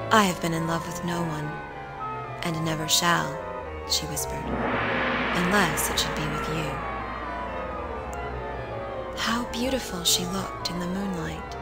I have been in love with no one, and never shall," she whispered, "unless it should be with you." How beautiful she looked in the moonlight!